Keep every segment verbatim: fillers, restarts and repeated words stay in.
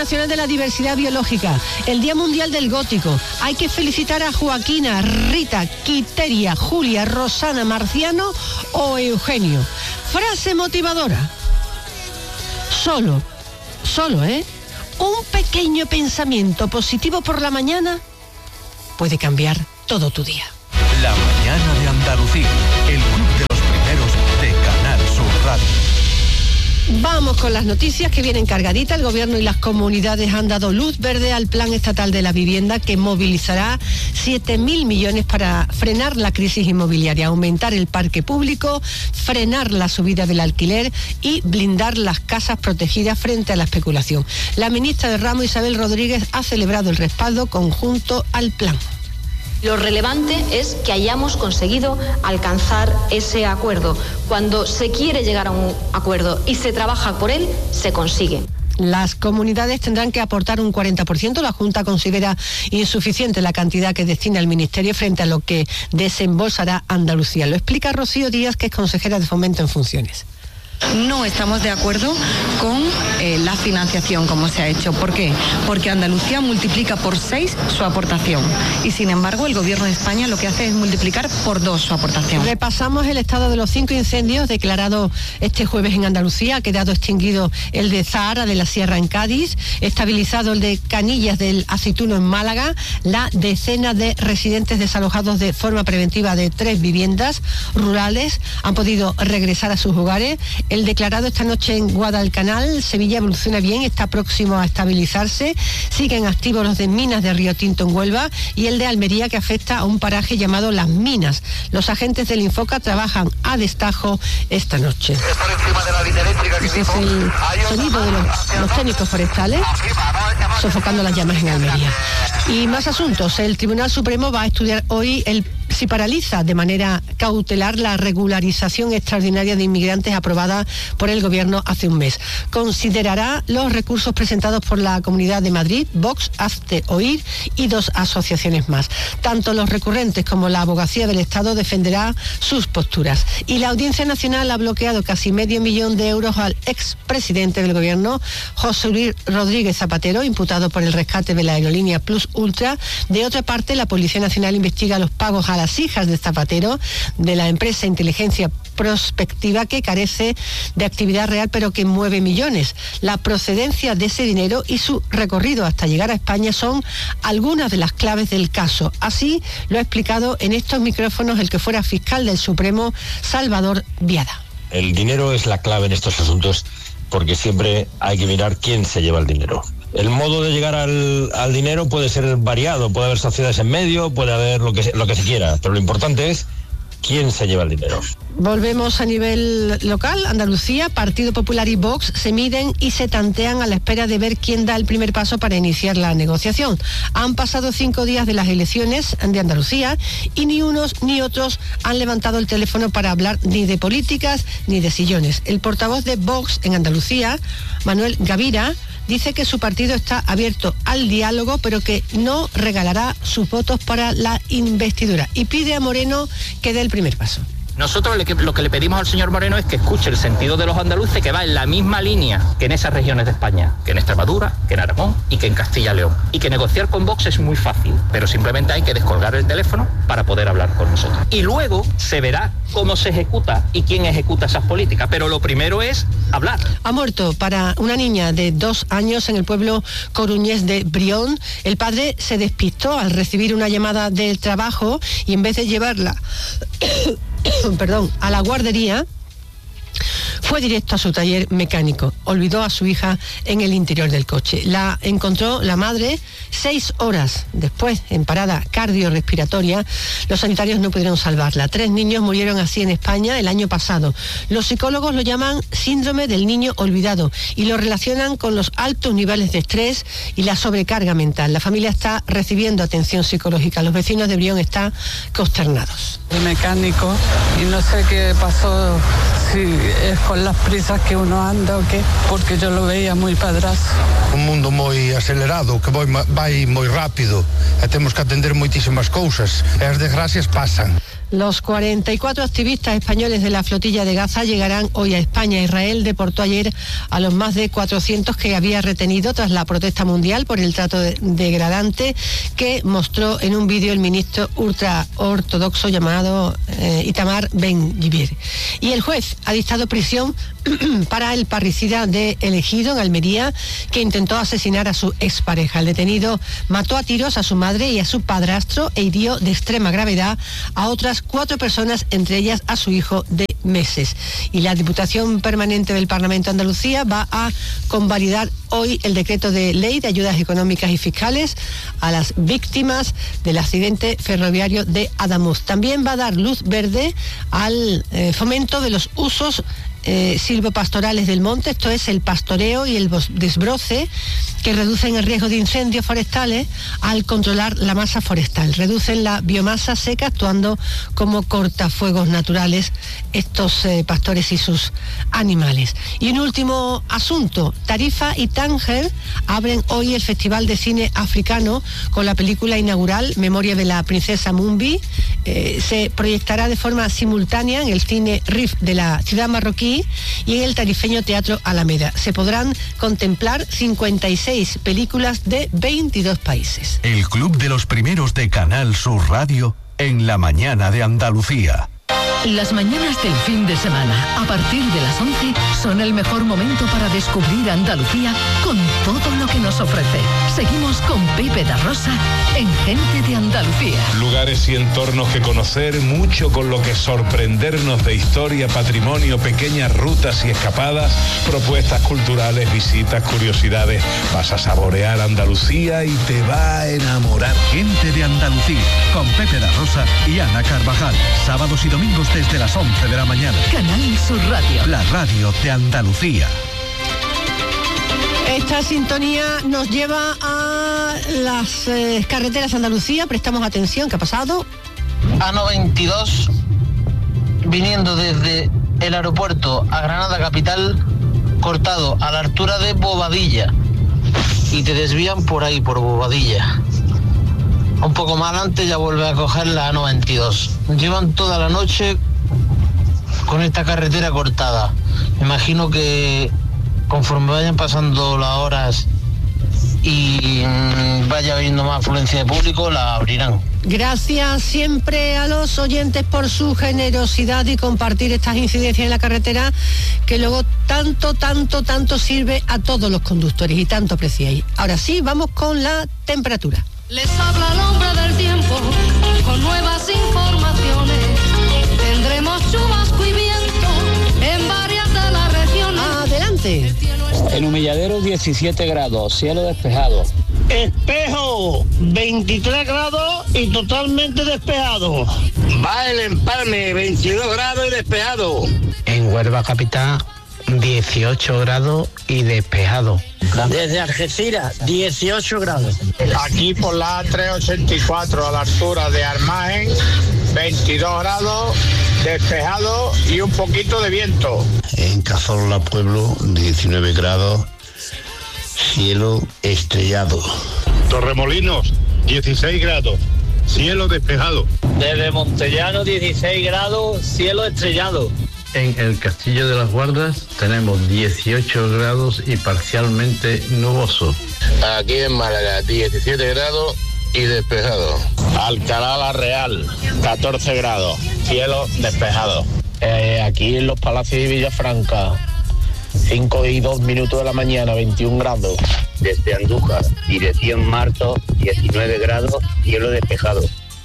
Internacional de la Diversidad Biológica, el Día Mundial del Gótico. Hay que felicitar a Joaquina, Rita, Quiteria, Julia, Rosana, Marciano o Eugenio. Frase motivadora. Solo, solo, ¿eh? Un pequeño pensamiento positivo por la mañana puede cambiar todo tu día. La mañana de Andalucía, el club de los primeros de Canal Sur Radio. Vamos con las noticias que vienen cargaditas. El gobierno y las comunidades han dado luz verde al Plan Estatal de la Vivienda, que movilizará siete mil millones para frenar la crisis inmobiliaria, aumentar el parque público, frenar la subida del alquiler y blindar las casas protegidas frente a la especulación. La ministra de Ramo, Isabel Rodríguez, ha celebrado el respaldo conjunto al plan. Lo relevante es que hayamos conseguido alcanzar ese acuerdo. Cuando se quiere llegar a un acuerdo y se trabaja por él, se consigue. Las comunidades tendrán que aportar un cuarenta por ciento. La Junta considera insuficiente la cantidad que destina el Ministerio frente a lo que desembolsará Andalucía. Lo explica Rocío Díaz, que es consejera de Fomento en funciones. No estamos de acuerdo con eh, la financiación como se ha hecho. ¿Por qué? Porque Andalucía multiplica por seis su aportación y sin embargo el Gobierno de España lo que hace es multiplicar por dos su aportación. Repasamos el estado de los cinco incendios declarados este jueves en Andalucía. Ha quedado extinguido el de Zahara de la Sierra en Cádiz, estabilizado el de Canillas del Aceituno en Málaga, la decena de residentes desalojados de forma preventiva de tres viviendas rurales han podido regresar a sus hogares. El declarado esta noche en Guadalcanal, Sevilla, evoluciona bien, está próximo a estabilizarse. Siguen activos los de Minas de Río Tinto en Huelva y el de Almería, que afecta a un paraje llamado Las Minas. Los agentes del Infoca trabajan a destajo esta noche. Este es el sonido de los, los técnicos forestales sofocando las llamas en Almería. Y más asuntos. El Tribunal Supremo va a estudiar hoy el si paraliza de manera cautelar la regularización extraordinaria de inmigrantes aprobada por el Gobierno hace un mes. Considerará los recursos presentados por la Comunidad de Madrid, Vox, Hazte Oír y dos asociaciones más. Tanto los recurrentes como la Abogacía del Estado defenderá sus posturas. Y la Audiencia Nacional ha bloqueado casi medio millón de euros al expresidente del Gobierno, José Luis Rodríguez Zapatero, imputado por el rescate de la aerolínea Plus Ultra. De otra parte, la Policía Nacional investiga los pagos a la las hijas de Zapatero de la empresa Inteligencia Prospectiva, que carece de actividad real pero que mueve millones. La procedencia de ese dinero y su recorrido hasta llegar a España son algunas de las claves del caso. Así lo ha explicado en estos micrófonos el que fuera fiscal del Supremo, Salvador Viada. El dinero es la clave en estos asuntos porque siempre hay que mirar quién se lleva el dinero. El modo de llegar al, al dinero puede ser variado, puede haber sociedades en medio, puede haber lo que, lo que se quiera, pero lo importante es quién se lleva el dinero. Volvemos a nivel local. Andalucía, Partido Popular y Vox se miden y se tantean a la espera de ver quién da el primer paso para iniciar la negociación. Han pasado cinco días de las elecciones de Andalucía y ni unos ni otros han levantado el teléfono para hablar ni de políticas ni de sillones. El portavoz de Vox en Andalucía, Manuel Gavira, dice que su partido está abierto al diálogo, pero que no regalará sus votos para la investidura y pide a Moreno que dé el primer paso. Nosotros lo que le pedimos al señor Moreno es que escuche el sentido de los andaluces, que va en la misma línea que en esas regiones de España, que en Extremadura, que en Aragón y que en Castilla y León. Y que negociar con Vox es muy fácil, pero simplemente hay que descolgar el teléfono para poder hablar con nosotros. Y luego se verá cómo se ejecuta y quién ejecuta esas políticas, pero lo primero es hablar. Ha muerto para una niña de dos años en el pueblo coruñés de Brión. El padre se despistó al recibir una llamada del trabajo y en vez de llevarla perdón, a la guardería, fue directo a su taller mecánico. Olvidó a su hija en el interior del coche. La encontró la madre seis horas después en parada cardiorrespiratoria. Los sanitarios no pudieron salvarla. Tres niños murieron así en España el año pasado. Los psicólogos lo llaman síndrome del niño olvidado y lo relacionan con los altos niveles de estrés y la sobrecarga mental. La familia está recibiendo atención psicológica. Los vecinos de Brión están consternados. El mecánico, y no sé qué pasó, si es con las prisas que uno anda o qué, porque yo lo veía muy padrazo. un mundo moi acelerado, que vai, vai moi rápido, e temos que atender moitísimas cousas, e as desgracias pasan. Los cuarenta y cuatro activistas españoles de la flotilla de Gaza llegarán hoy a España. Israel deportó ayer a los más de cuatrocientos que había retenido tras la protesta mundial por el trato de, degradante que mostró en un vídeo el ministro ultraortodoxo llamado eh, Itamar Ben-Gvir. Y el juez ha dictado prisión para el parricida de El Ejido, en Almería, que intentó asesinar a su expareja. El detenido mató a tiros a su madre y a su padrastro e hirió de extrema gravedad a otras cuatro personas, entre ellas a su hijo de meses. Y la Diputación Permanente del Parlamento de Andalucía va a convalidar hoy el decreto de ley de ayudas económicas y fiscales a las víctimas del accidente ferroviario de Adamuz. También va a dar luz verde al eh, fomento de los usos Eh, silvopastorales del monte, esto es el pastoreo y el desbroce, que reducen el riesgo de incendios forestales al controlar la masa forestal. Reducen la biomasa seca actuando como cortafuegos naturales estos eh, pastores y sus animales. Y un último asunto, Tarifa y Tánger abren hoy el Festival de Cine Africano con la película inaugural Memoria de la Princesa Mumbi. Eh, se proyectará de forma simultánea en el cine Rif de la ciudad marroquí y en el tarifeño Teatro Alameda. Se podrán contemplar cincuenta y seis películas de veintidós países. El Club de los Primeros de Canal Sur Radio en la mañana de Andalucía. Las mañanas del fin de semana, a partir de las once, son el mejor momento para descubrir Andalucía con todo lo que nos ofrece. Seguimos con Pepe da Rosa en Gente de Andalucía. Lugares y entornos que conocer, mucho con lo que sorprendernos de historia, patrimonio, pequeñas rutas y escapadas, propuestas culturales, visitas, curiosidades. Vas a saborear Andalucía y te va a enamorar. Gente de Andalucía, con Pepe da Rosa y Ana Carvajal. Sábados y domingos desde las once de la mañana. Canal Sur Radio. La radio de Andalucía. Esta sintonía nos lleva a las eh, carreteras de Andalucía. Prestamos atención. ¿Qué ha pasado? A noventa y dos, viniendo desde el aeropuerto a Granada capital, cortado a la altura de Bobadilla. Y te desvían por ahí, por Bobadilla. Un poco más adelante ya vuelve a coger la A noventa y dos. Llevan toda la noche con esta carretera cortada. Me imagino que conforme vayan pasando las horas y mmm, vaya habiendo más afluencia de público, la abrirán. Gracias siempre a los oyentes por su generosidad y compartir estas incidencias en la carretera, que luego tanto, tanto, tanto sirve a todos los conductores y tanto apreciáis. Ahora sí, vamos con la temperatura. Les habla el hombre del tiempo con nuevas informaciones. Tendremos chubasco y viento en varias de las regiones. Adelante. En Humilladero diecisiete grados, cielo despejado. Espejo, veintitrés grados y totalmente despejado. Va el Empalme, veintidós grados y despejado. En Huelva capital, dieciocho grados y despejado. Desde Algeciras, dieciocho grados. Aquí por la A trescientos ochenta y cuatro a la altura de Armagen, veintidós grados, despejado y un poquito de viento. En Cazorla Pueblo, diecinueve grados, cielo estrellado. Torremolinos, dieciséis grados, cielo despejado. Desde Montellano, dieciséis grados, cielo estrellado. En el Castillo de las Guardas tenemos dieciocho grados y parcialmente nuboso. Aquí en Málaga, diecisiete grados y despejado. Alcalá la Real, catorce grados, cielo despejado. Eh, aquí en los Palacios de Villafranca, cinco y dos minutos de la mañana, veintiún grados. Desde Andújar, dirección Marto, diecinueve grados, cielo despejado.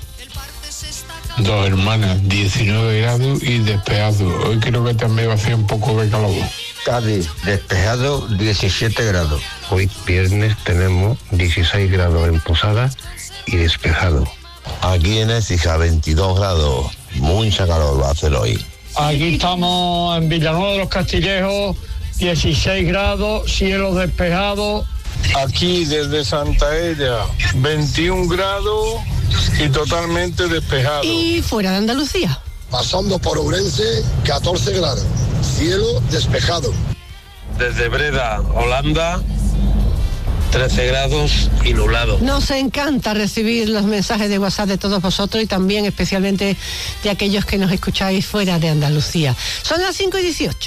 Dos Hermanas, diecinueve grados y despejado. Hoy creo que también va a ser un poco de calor. Cádiz, despejado, diecisiete grados. Hoy viernes tenemos dieciséis grados en Posada y despejado. Aquí en Écija, veintidós grados. Mucha calor va a hacer hoy. Aquí estamos en Villanueva de los Castillejos, dieciséis grados, cielo despejado. Aquí desde Santa Ella, veintiún grados y totalmente despejado. Y fuera de Andalucía. Pasando por Ourense, catorce grados, cielo despejado. Desde Breda, Holanda, trece grados y nublado. Nos encanta recibir los mensajes de WhatsApp de todos vosotros y también especialmente de aquellos que nos escucháis fuera de Andalucía. Son las cinco y dieciocho.